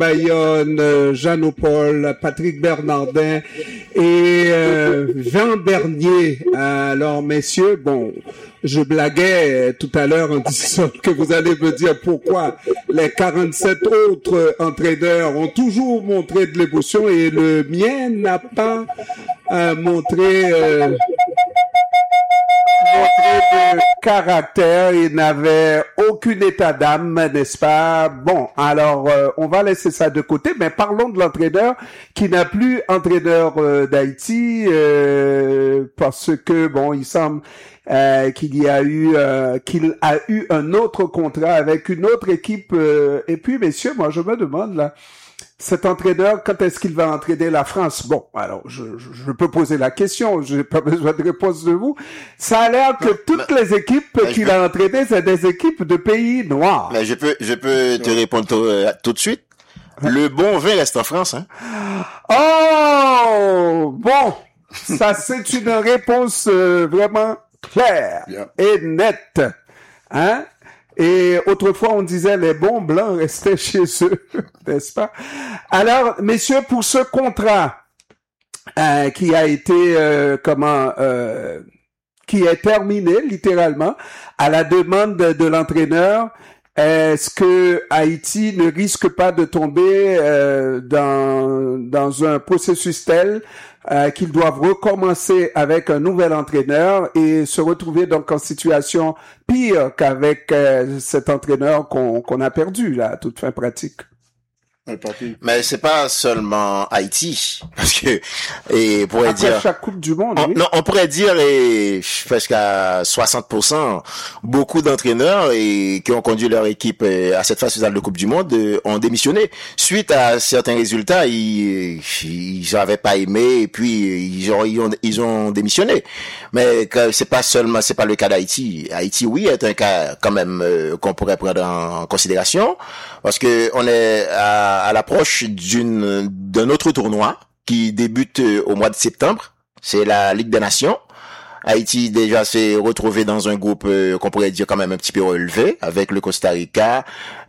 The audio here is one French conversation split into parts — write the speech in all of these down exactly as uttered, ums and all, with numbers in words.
Bayonne, euh, Jeannot-Paul, Patrick Bernardin et euh, Jean Bernier. Alors, messieurs, bon, je blaguais tout à l'heure en disant que vous allez me dire pourquoi les quarante-sept autres entraîneurs ont toujours montré de l'émotion et le mien n'a pas euh, montré... Euh, montré de caractère, il n'avait aucun état d'âme, n'est-ce pas? Bon, alors euh, on va laisser ça de côté, mais parlons de l'entraîneur qui n'a plus entraîneur euh, d'Haïti euh, parce que bon, il semble euh, qu'il y a eu euh, qu'il a eu un autre contrat avec une autre équipe. Euh, et puis, messieurs, moi je me demande là. Cet entraîneur, quand est-ce qu'il va entraîner la France? Bon, alors, je, je, je peux poser la question, je n'ai pas besoin de réponse de vous. Ça a l'air que toutes mais, les équipes qu'il peux... a entraînées, c'est des équipes de pays noirs. Mais je peux, je peux te répondre tout, euh, tout de suite. Le bon vin reste en France, hein. Oh! Bon! Ça, c'est une réponse euh, vraiment claire yeah. et nette. Hein? Et autrefois, on disait les bons blancs restaient chez eux, n'est-ce pas? Alors, messieurs, pour ce contrat euh, qui a été euh, comment euh, qui est terminé littéralement à la demande de, de l'entraîneur, est-ce que Haïti ne risque pas de tomber euh, dans dans un processus tel Euh, qu'ils doivent recommencer avec un nouvel entraîneur et se retrouver donc en situation pire qu'avec euh, cet entraîneur qu'on, qu'on a perdu là à toute fin pratique? Mais c'est pas seulement Haïti, parce que et pourrait après dire chaque Coupe du Monde. On, oui. Non, on pourrait dire et presque à soixante pour cent, beaucoup d'entraîneurs et qui ont conduit leur équipe à cette phase finale de Coupe du Monde ont démissionné suite à certains résultats. Ils ils avaient pas aimé et puis ils ont ils ont, ils ont démissionné. Mais c'est pas seulement c'est pas le cas d'Haïti. Haïti, oui, est un cas quand même euh, qu'on pourrait prendre en considération parce que on est à à l'approche d'une d'un autre tournoi qui débute au mois de septembre, c'est la Ligue des Nations. Haïti déjà s'est retrouvé dans un groupe euh, qu'on pourrait dire quand même un petit peu relevé avec le Costa Rica.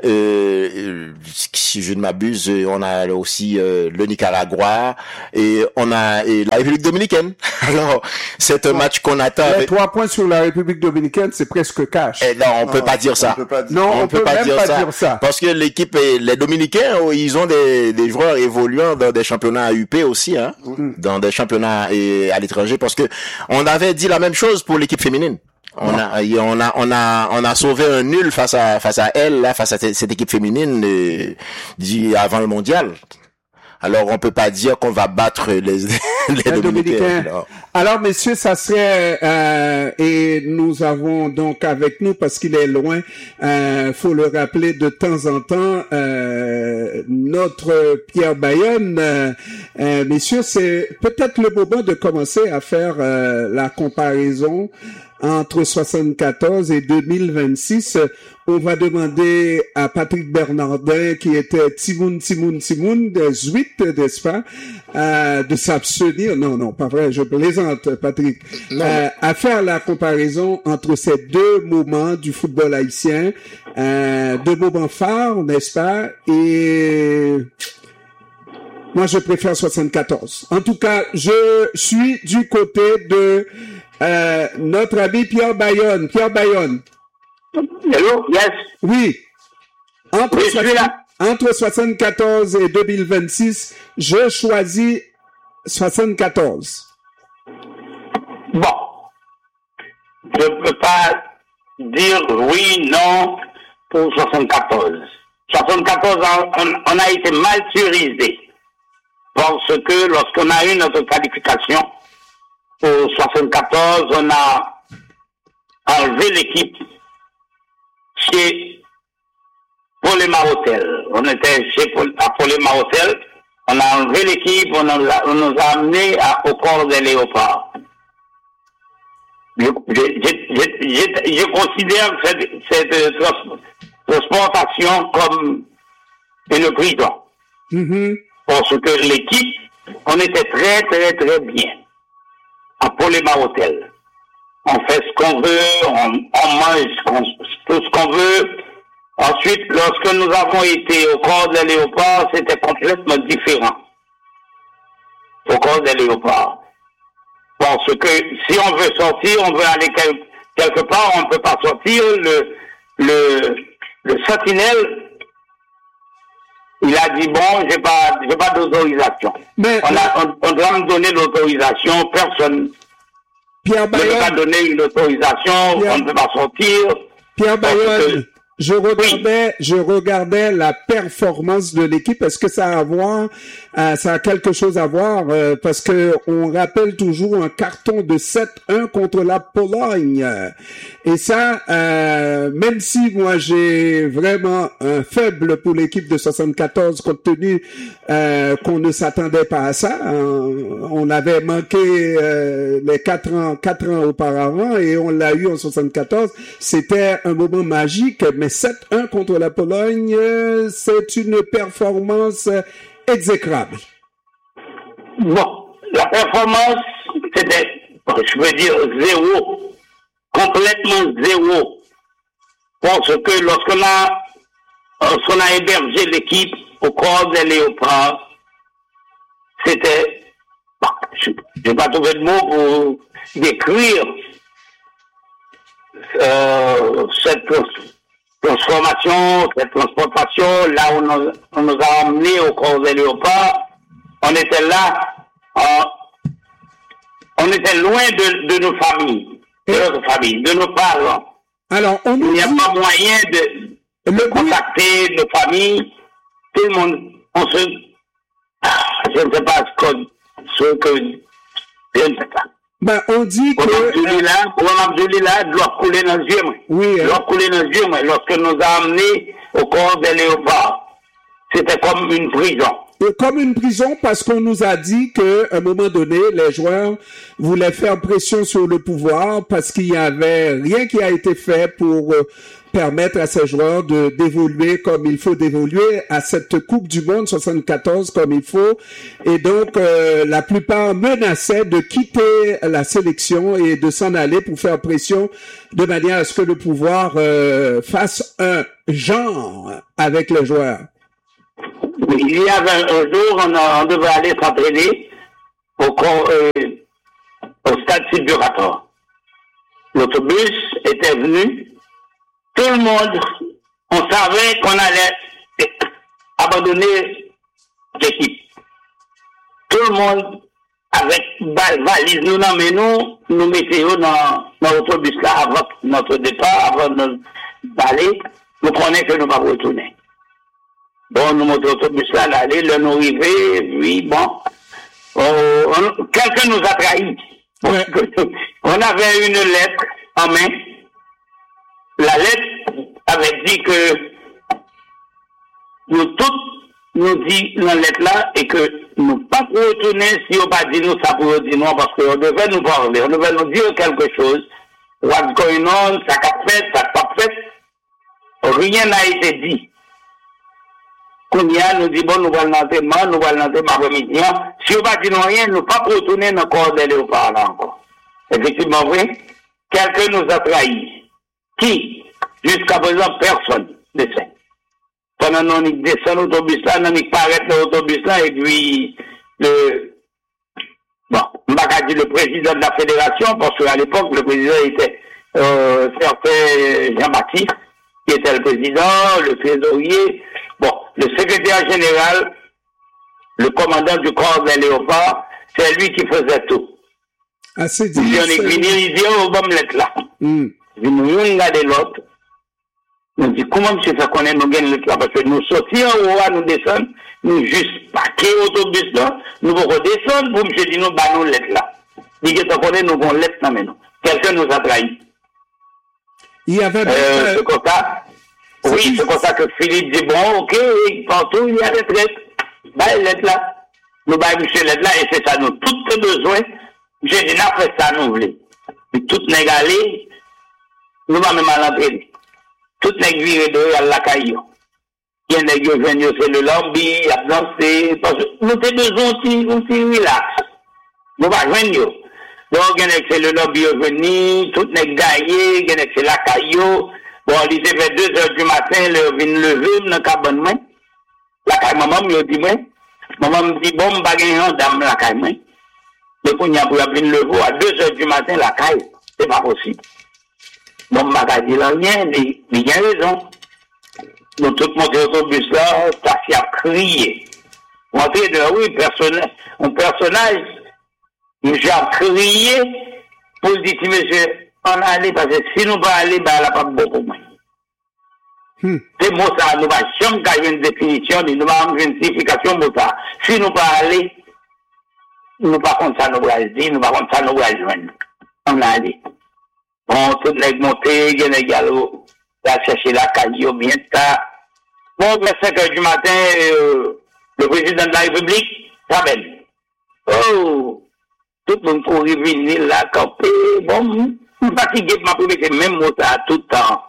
Euh, si je ne m'abuse, on a aussi euh, le Nicaragua et on a et la République dominicaine. Alors c'est un ouais. match qu'on attend. Les avec... trois points sur la République dominicaine, c'est presque cash. Et non, on non, peut pas dire ça. Pas dire... Non, on, on peut, peut pas, même dire, pas ça. dire ça. Parce que l'équipe, les Dominicains, ils ont des, des joueurs évoluant dans des championnats A U P aussi, hein, mm. dans des championnats et à l'étranger. Parce que on avait dit la même chose pour l'équipe féminine. On a, on a, on a, on a sauvé un nul face à, face à elle, là, face à cette équipe féminine, euh, dit avant le mondial. Alors, on peut pas dire qu'on va battre les, les, les Dominicains. Alors. Alors, messieurs, ça serait, euh, et nous avons donc avec nous, parce qu'il est loin, euh, faut le rappeler de temps en temps, euh, notre Pierre Bayonne. Euh, euh, messieurs, c'est peut-être le moment de commencer à faire euh, la comparaison entre soixante-quatorze et deux mille vingt-six. On va demander à Patrick Bernardin, qui était Timoun, Timoun, Timoun, des huit, n'est-ce pas, euh, de s'abstenir, non, non, pas vrai, je plaisante, Patrick, euh, à faire la comparaison entre ces deux moments du football haïtien, euh, deux moments phares, n'est-ce pas, et... moi, je préfère soixante-quatorze. En tout cas, je suis du côté de Euh, notre ami Pierre Bayonne. Pierre Bayonne. Hello, yes. Oui. Entre, oui, soixante, entre soixante-quatorze et deux mille vingt-six, je choisis soixante-quatorze. Bon. Je ne peux pas dire oui, non pour soixante-quatorze. soixante-quatorze, on, on a été malturisé. Parce que lorsqu'on a eu notre qualification, au soixante-quatorze, on a enlevé l'équipe chez Polema Hotel. On était chez Paul, à Polema Hotel. On a enlevé l'équipe, on, a, on nous a amenés à, au port des Léopards. Je, je, je, je, je considère cette, cette transportation comme une prison. Mm-hmm. Parce que l'équipe, on était très, très, très bien. À Polema Hotel. On fait ce qu'on veut, on, on mange tout ce qu'on veut. Ensuite, lorsque nous avons été au corps des léopards, c'était complètement différent. Au corps des léopards. Parce que si on veut sortir, on veut aller quelque, quelque part, on ne peut pas sortir. Le, le, le sentinelle, il a dit, bon, j'ai pas, j'ai pas d'autorisation. Mais, on, a, on, on doit me donner l'autorisation, personne Pierre ne peut pas donner une autorisation, Pierre, on ne peut pas sortir. Pierre Bayonne, je regardais, oui. je regardais la performance de l'équipe. Est-ce que ça a à voir, euh, ça a quelque chose à voir, euh, parce que on rappelle toujours un carton de sept un contre la Pologne. Et ça, euh, même si moi j'ai vraiment un faible pour l'équipe de soixante-quatorze, compte tenu euh, qu'on ne s'attendait pas à ça. Hein, on avait manqué euh, les quatre ans, quatre ans auparavant et on l'a eu en soixante-quatorze. C'était un moment magique, mais sept un contre la Pologne, c'est une performance exécrable. Bon, la performance, c'était, je veux dire, zéro. Complètement zéro. Parce que lorsqu'on a, lorsqu'on a hébergé l'équipe au corps des léopards, c'était, bah, je n'ai pas trouvé de mots pour décrire euh, cette transformation, cette transportation, là où on, on nous a emmenés au corps des léopards. On était là, euh, on était loin de, de nos familles, de notre famille, de nos parents. Alors, on Il n'y a dit... pas moyen de, de contacter nos familles. Tout le monde, on se... Je ne sais pas ce que... Ce que je ne sais pas. Ben, on dit pour que... Abdoulila, pour Abdoulila, de l'eau couler dans les yeux, moi. Oui. De l'eau couler dans les yeux, moi. Lorsque nous a amenés au corps des léopards, c'était comme une prison. Et comme une prison, parce qu'on nous a dit qu'à un moment donné, les joueurs voulaient faire pression sur le pouvoir parce qu'il y avait rien qui a été fait pour euh, permettre à ces joueurs de d'évoluer comme il faut d'évoluer à cette Coupe du Monde soixante-quatorze comme il faut. Et donc, euh, la plupart menaçaient de quitter la sélection et de s'en aller pour faire pression de manière à ce que le pouvoir euh, fasse un genre avec les joueurs. Il y avait un, un jour, on, a, on devait aller s'entraîner au, euh, au stade Sylvurator. L'autobus était venu. Tout le monde, on savait qu'on allait abandonner l'équipe. Tout le monde, avec valise, nous nous, nous mettions dans, dans l'autobus là avant notre départ, avant d'aller. Nous connaissions que nous ne pas retourner. Bon, nous montons l'autobus là, l'aller, le nous arriver, puis bon, euh, on, quelqu'un nous a trahis. Ouais. On avait une lettre en main. La lettre avait dit que nous tous nous dit dans la lettre là et que nous ne pas retourner si on pas dit nous ça pour dire non parce qu'on devait nous parler, on devait nous dire quelque chose. What's going on, ça qu'a fait, ça qu'a pas fait. Rien n'a été dit. Kounia nous dit bon, nous allons l'entraînement, nous allons l'entraînement après-midi. Si on pas dit non rien, nous ne pas retourner dans le corps des léopards encore. Effectivement, vrai, quelqu'un nous a trahis. Qui? Jusqu'à présent, personne ne sait. Pendant qu'on descend l'autobus là, on n'y paraît l'autobus là, et puis, le, bon, on va dire le président de la fédération, parce qu'à l'époque, le président était, euh, certain Jean-Baptiste, qui était le président, le trésorier, bon, le secrétaire général, le commandant du corps des léopards, c'est lui qui faisait tout. Ah, c'est dit. Puis on est venu, il dit, oh, bon, lettre là. Mm. Nous regardons l'autre. Nous dit comment M. fait connaître nous gagnons là parce que nous sortions en haut, nous descendons, nous juste parquer l'autobus là, nous allons redescendre pour M. dit nous bah nous lettre là. Dit que tu connais nous avons lettre là maintenant. Quelqu'un nous a trahi. Il y avait euh, c'est comme ça. Oui, c'est comme ça que Philippe dit bon, ok, partout il y a des traites. Bah lettre là. Nous bah M. lettre là et c'est ça nous tout besoin. M. dit n'a fait ça nous voulons. Tout négalé. Nous va même à l'entraîner. Tout les viré de à la caillou. Il y a des gens qui viennent c'est le lobby, à danser, parce que nous avons besoin aussi, aussi relax. Nous va venir. Donc, il y a c'est le lobby venu, tout les gaillés, il y a c'est la caillou. Bon, Bon, il était fait deux heures du matin, le vin lever, dans le cabane, moi. La caille, maman me dit, moi. Maman me dit, bon, je vais gagner dame la caille, moi. Le coup, il y a pour venir lever à deux heures du matin, la caille. C'est pas possible. Bon, je vais dire rien, il y a raison. Nous tous montés au autobus là, ça s'y a crié. Monté de, oui, personnage, un personnage, il a crié pour dire, monsieur, on a allé, parce que si nous pas aller, ben, elle n'a pas beaucoup moins. Hmm. C'est mot ça, nous pas jamais qu'il y ait une définition, nous pas une signification mot ça. Si nous pas aller, nous pas contre ça, nous allons dire, nous pas contre ça, nous allons joindre. On a allé. Bon, tout les montés, il y a des galops, là, chercher la caillou, bien tard. Bon, vers cinq heures du matin, euh, le président de la République, s'appelle. Oh, tout le monde courir venir là, camper, bon, je suis fatigué de m'appeler, c'est même mot ça tout le temps.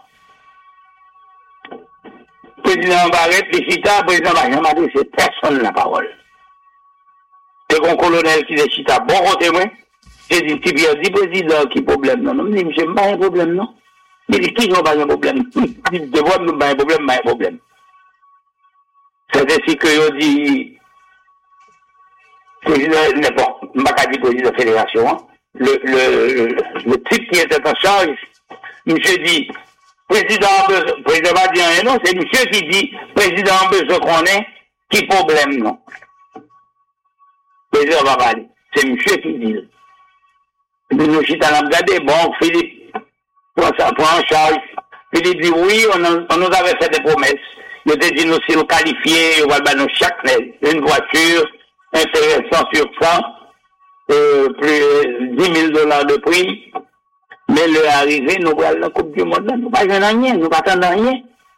Président Barrette, les chita, président Barrette, m'a dit, c'est personne la parole. C'est un colonel qui est chita, bon côté, moi. J'ai dit, si bien dit, président, qui problème, non, non, je dis, pas un problème, non. Il dit, qui n'a pas un problème? Il dit, devant nous, pas un problème, pas un problème. C'est ainsi que je dis, président, n'importe, je ne vais pas dire président de la fédération, hein. Le, le, le, le type qui était en charge, monsieur dit, président, président va dire rien, non, c'est monsieur qui dit, président, besoin qu'on est, qui problème, non. Président va parler, c'est monsieur qui dit. Nous, nous, chita l'avons regardé, bon, Philippe, prend ça, prend en charge. Philippe dit, oui, on, on nous avait fait des promesses. Il a dit, nous, si nous qualifiés, on va nous chaque une voiture, intéressant sur cent, euh, plus dix mille dollars de prix. Mais le arrivé, nous voyons la Coupe du Monde, nous ne pas rien, nous ne attendons rien.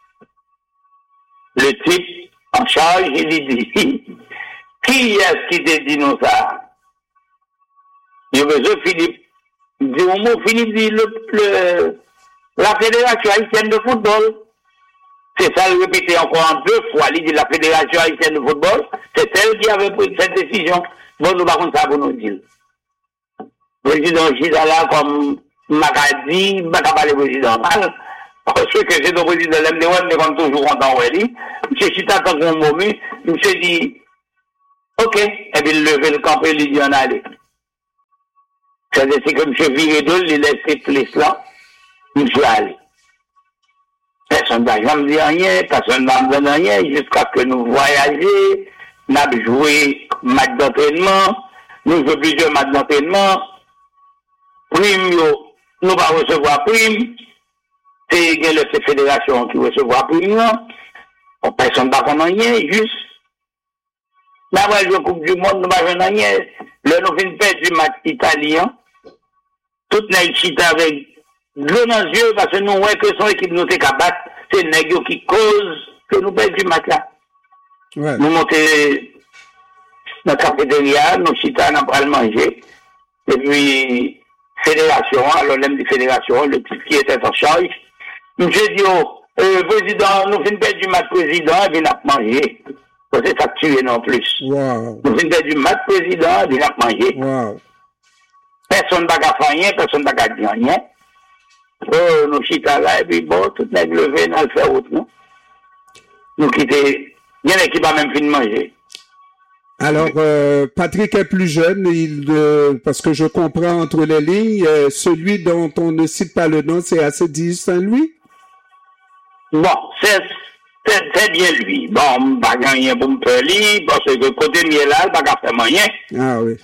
Le type en charge, il dit, qui est-ce qui te dit nous ça? Il veut dire Philippe. Il dit, au mot Philippe dit, le, le, la Fédération haïtienne de football. C'est ça, il répétait encore en deux fois. Il dit, la Fédération haïtienne de football, c'est elle qui avait pris cette décision. Bon, nous, par contre, ça, pour nous dire. Le président Chidala, comme Macadi, je ne vais pas parler président mal, parce que c'est le président de l'M D one, mais comme toujours content, oui. M. Chita, quand on m'a mis, M. dit, ok, et puis il levait le camp et il dit, on a allé. C'est-à-dire que M. Viredol, il laisse cette place-là, il faut aller. Personne ne va jamais dire rien, personne ne va me donner rien, jusqu'à ce que nous voyagions, nous avons joué match d'entraînement, nous jouons plusieurs matchs d'entraînement, prime, nous ne pas recevoir prime, c'est la fédération qui recevra prime, personne ne va faire rien, juste. Nous avons joué la Coupe du Monde, nous ne va faire rien. Là, nous venons faire du match italien, tout le monde avec de l'eau dans les yeux, parce que nous voyons que son équipe nous est capable, c'est le nègre qui cause que nous perdons du match là. Ouais. Nous montons dans la cafétéria, nous chita, nous allons manger. Et puis, fédération, alors l'aime de fédération, le type qui était en charge, nous j'ai dit, oh, euh, président, nous venons perdre du match président, et puis nous allons manger. C'est ça tuer non plus. Wow. Nous venons perdre du match président, et puis nous allons manger. Wow. Personne ne va faire rien, personne ne va dire rien. Oh, nous chita là, et puis bon, tout le monde levé dans le faire autre, non? Nous quitter, il y en a qui va même finir de manger. Alors, euh, Patrick est plus jeune, il, euh, parce que je comprends entre les lignes, euh, celui dont on ne cite pas le nom, c'est Assedi Saint-Louis? Bon, c'est, c'est, c'est bien lui. Bon, pas gagner pour me faire lui, parce que côté Miela, pas qu'à faire moyen. Ah oui.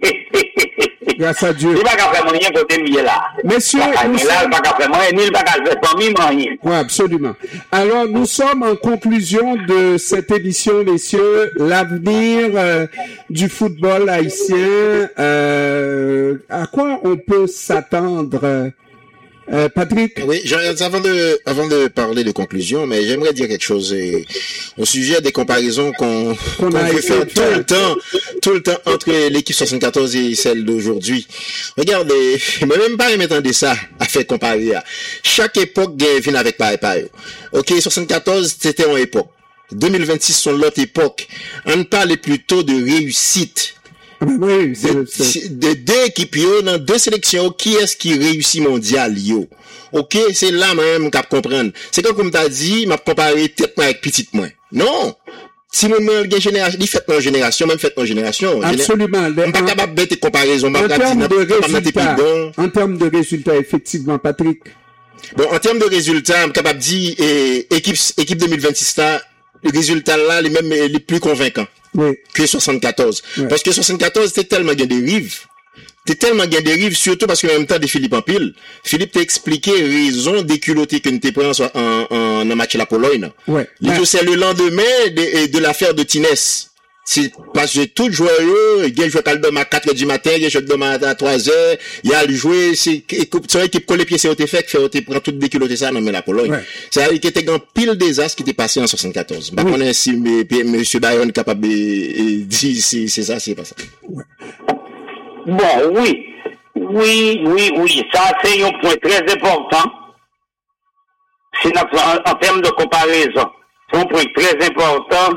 Grâce à Dieu. Il va pas faire moyen côté Miela. Messieurs, nous sommes... pas qu'à faire moyen, ni il va qu'à faire famille moyen. Oui, absolument. Alors, nous sommes en conclusion de cette émission, messieurs. L'avenir euh, du football haïtien, euh, à quoi on peut s'attendre? Euh, Patrick? Oui, avant de, avant de parler de conclusion, mais j'aimerais dire quelque chose et, au sujet des comparaisons qu'on, qu'on, qu'on veut faire tout le temps, tout le temps entre l'équipe soixante-quatorze et celle d'aujourd'hui. Regardez, moi même pas m'entendre ça, à faire comparer. Chaque époque vient avec pareil, pareil. Ok, soixante-quatorze, c'était une époque. deux mille vingt-six sont l'autre époque. On parle plutôt de réussite. Oui, c'est, c'est... De deux équipes, yo, dans deux sélections, qui est-ce qui réussit mondial, yo? Ok, c'est là même qu'on comprendre. C'est comme t'as dit, m'a comparé tête avec petite moins. Non. Si mon gain génération, il fait en génération, même fait en génération. Absolument. On pas capable de comparaison, en termes de résultats, en termes de résultats, effectivement, Patrick. Bon, en termes de résultats, on est capable de dire, eh, équipe, équipe deux mille vingt-six là, les résultats là, les mêmes, les plus convaincants. Oui. Que soixante-quatorze. Oui. Parce que soixante-quatorze, c'était tellement gain dérive. T'es tellement gain dérive, surtout parce que en même temps de Philippe en pile. Philippe t'a expliqué raison des culottés que nous t'es pris en, en, en, en match la Pologne. Ouais. Ouais. C'est le lendemain de, de l'affaire de Tines. C'est parce que tout joueur, il y a joué Caldom à quatre heures du matin, il y a joué Caldom à trois heures, il y a joué, c'est, c'est vrai qu'il colle les pieds, c'est au fait, fait, il prend toutes des culottés ça, non, mais la Pologne. Ouais. C'est-à-dire qu'il était un pile désastre qui était passé en soixante-quatorze. Bah, oui. On est si, monsieur Bayonne est capable de dire, c'est, c'est ça, c'est pas ça. Ouais. Bon, oui. Oui, oui, oui. Ça, c'est un point très important. C'est en, en termes de comparaison. C'est un point très important.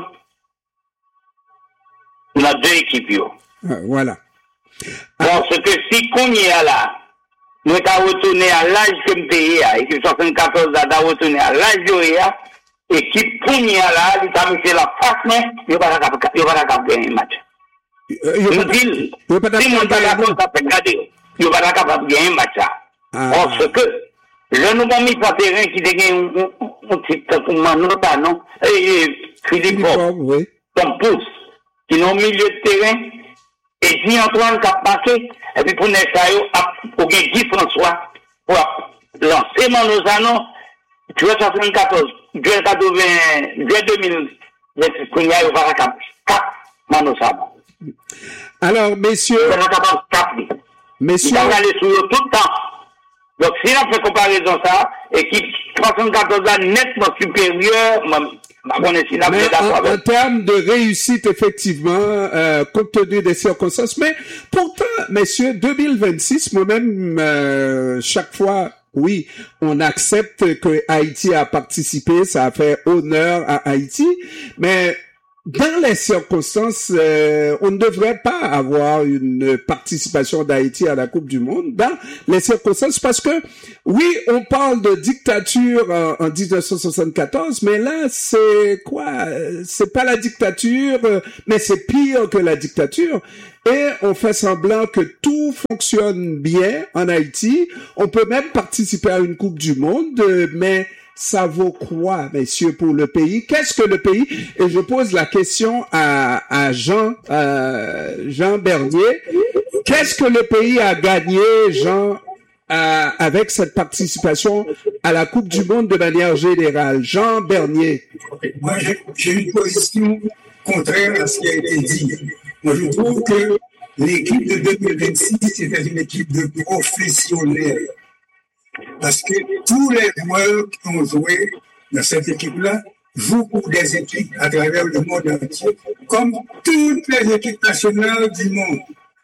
Dans deux équipes. Ah, voilà. Parce que si qu'on y est là, nous avons retourné à l'âge que nous avons, équipe soixante-quatorze a retourné à l'âge de équipe première là, il a mis la face, mais il n'y a pas de gagner un match. Nous disons, si mon talent a fait garder, il n'y a pas capable de gagner un match. Parce que, je nous ai mis sur le terrain qui dégaine un petit peu pour Manota, non? Et Philippe, comme pouce, qui est au milieu de terrain, et puis Antoine qui a passé, et puis pour Nessayo, pour Guy François, pour lancer Manozano, tu vois soixante-quatorze, deux mille, il y a eu quatre Manozano. Alors, messieurs, messieurs, il va aller sur eux tout le temps. Donc, si on fait comparaison ça, équipe soixante-quatorze est nettement supérieure, mais en, en termes de réussite, effectivement, euh, compte tenu des circonstances, mais pourtant, messieurs, deux mille vingt-six, moi-même, euh, chaque fois, oui, on accepte que Haïti a participé, ça a fait honneur à Haïti, mais dans les circonstances, euh, on ne devrait pas avoir une participation d'Haïti à la Coupe du Monde dans les circonstances parce que, oui, on parle de dictature en, en dix-neuf cent soixante-quatorze, mais là, c'est quoi? C'est pas la dictature, mais c'est pire que la dictature. Et on fait semblant que tout fonctionne bien en Haïti. On peut même participer à une Coupe du Monde, mais ça vaut quoi, messieurs, pour le pays? Qu'est-ce que le pays? Et je pose la question à, à Jean, euh, Jean Bernier. Qu'est-ce que le pays a gagné, Jean, euh, avec cette participation à la Coupe du Monde de manière générale? Jean Bernier. Moi, j'ai, j'ai une position contraire à ce qui a été dit. Moi, je trouve que l'équipe de deux mille vingt-six, c'était une équipe de professionnels. Parce que tous les joueurs qui ont joué dans cette équipe-là jouent pour des équipes à travers le monde entier, comme toutes les équipes nationales du monde.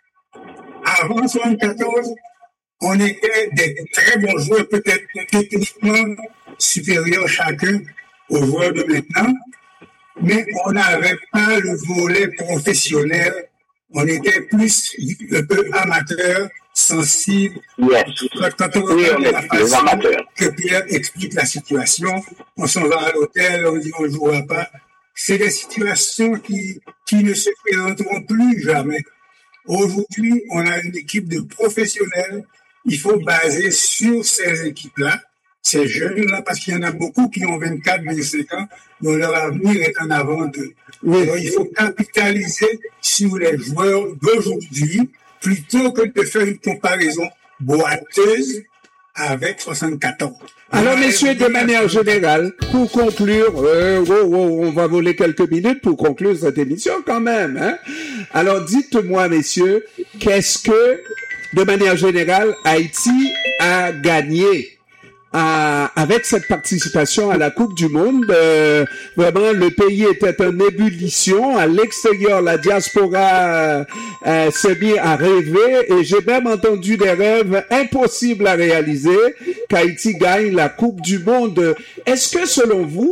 Avant soixante-quatorze, on était des très bons joueurs, peut-être techniquement supérieurs chacun aux joueurs de maintenant, mais on n'avait pas le volet professionnel. On était plus un peu amateurs, sensibles. Yes. Quand on regarde oui, la façon que Pierre explique la situation, on s'en va à l'hôtel, on dit on ne jouera pas. C'est des situations qui, qui ne se présenteront plus jamais. Aujourd'hui, on a une équipe de professionnels. Il faut baser sur ces équipes-là, ces jeunes-là, parce qu'il y en a beaucoup qui ont vingt-quatre, vingt-cinq ans, dont leur avenir est en avant d'eux. Oui. Alors, il faut capitaliser sur les joueurs d'aujourd'hui, plutôt que de faire une comparaison boiteuse avec soixante-quatorze. Alors, messieurs, de manière générale, pour conclure, euh, oh, oh, on va voler quelques minutes pour conclure cette émission quand même. Hein? Alors, dites-moi, messieurs, qu'est-ce que, de manière générale, Haïti a gagné à, avec cette participation à la Coupe du Monde? euh, Vraiment, le pays était en ébullition. À l'extérieur, la diaspora euh, s'est mis à rêver et j'ai même entendu des rêves impossibles à réaliser qu'Haïti gagne la Coupe du Monde. Est-ce que, selon vous,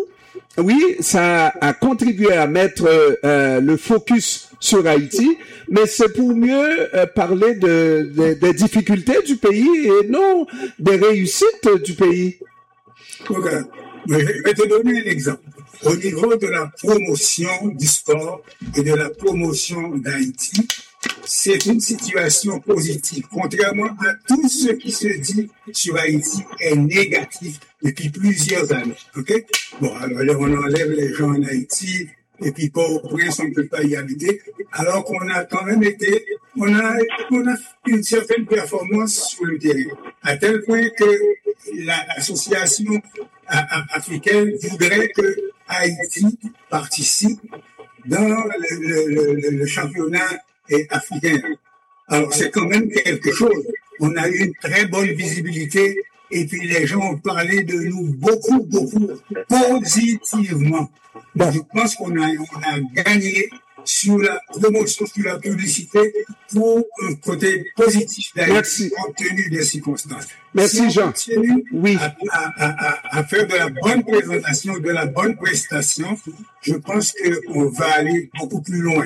oui, ça a contribué à mettre euh, le focus sur Haïti, mais c'est pour mieux euh, parler de, de, des difficultés du pays et non des réussites du pays. Ok, je vais te donner un exemple. Au niveau de la promotion du sport et de la promotion d'Haïti, c'est une situation positive, contrairement à tout ce qui se dit sur Haïti est négatif depuis plusieurs années. Ok? Bon, alors là, on enlève les gens en Haïti, et puis Port-au-Prince, on ne peut pas y habiter, alors qu'on a quand même été, on a, on a une certaine performance sur le terrain, à tel point que l'association africaine voudrait que Haïti participe dans le, le, le, le championnat africain. Alors, c'est quand même quelque chose. On a eu une très bonne visibilité et puis les gens ont parlé de nous beaucoup, beaucoup, positivement. Donc, je pense qu'on a, on a gagné sur la promotion, sur la publicité pour un côté positif d'Haïti compte tenu des circonstances. Merci, si on Jean. continue oui. à, à, à, à faire de la bonne présentation, de la bonne prestation, je pense qu'on va aller beaucoup plus loin.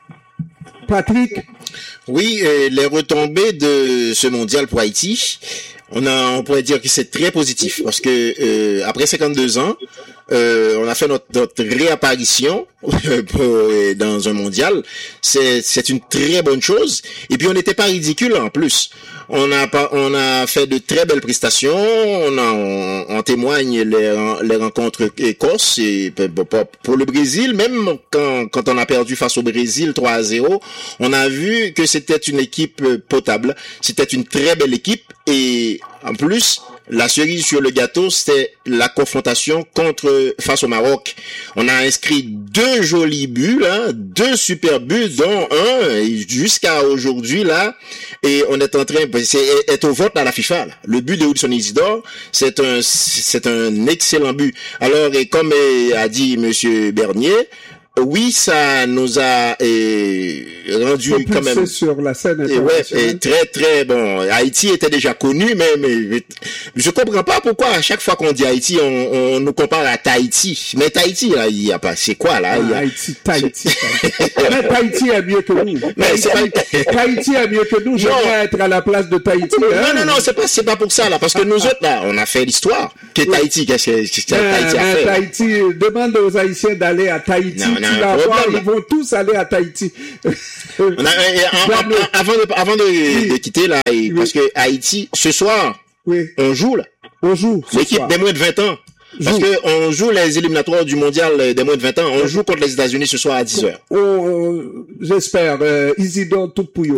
Patrick? Oui, euh, les retombées de ce mondial pour Haïti, on a, on pourrait dire que c'est très positif parce que euh, après cinquante-deux ans, euh, on a fait notre, notre réapparition pour, dans un mondial. C'est, c'est une très bonne chose. Et puis on n'était pas ridicule en plus. On a pas, on a fait de très belles prestations. On a, on, on témoigne les, les rencontres Écosse et pour le Brésil, même quand, quand on a perdu face au Brésil trois à zéro, on a vu que c'était une équipe potable. C'était une très belle équipe et en plus, la cerise sur le gâteau, c'était la confrontation contre face au Maroc. On a inscrit deux jolis buts, là, deux super buts, dont un jusqu'à aujourd'hui là, et on est en train, c'est est au vote à la FIFA. Là. Le but de Wilson Isidore, c'est un, c'est un excellent but. Alors, et comme a dit Monsieur Bernier. Oui, ça nous a eh, rendu quand même sur la scène internationale. Et ouais, et très très bon. Haïti était déjà connu, mais, mais je comprends pas pourquoi à chaque fois qu'on dit Haïti, on, on nous compare à Tahiti. Mais Tahiti, là, il y a pas. C'est quoi là? Ah, il y a... Haïti, Tahiti. Mais Tahiti est mieux que nous. Mais c'est pas... Tahiti est mieux que nous. J'aimerais être à la place de Tahiti. Non, hein? non, non, c'est pas, c'est pas pour ça là, parce que nous autres là, on a fait l'histoire. Que Tahiti, qu'est-ce que, qu'est-ce que Tahiti a fait? Tahiti, demande aux Haïtiens d'aller à Tahiti. Non, tu vas voir, ils vont tous aller à Tahiti. On a, en, en, avant de, avant de, oui. de quitter là, oui. Parce que Haïti, ce soir, oui. on joue là. On joue. L'équipe soir. Des moins de vingt ans. Parce joue. que on joue les éliminatoires du mondial des moins de vingt ans. On joue contre les États-Unis ce soir à dix heures. Oh, j'espère. Euh, Isidore Toupouyo.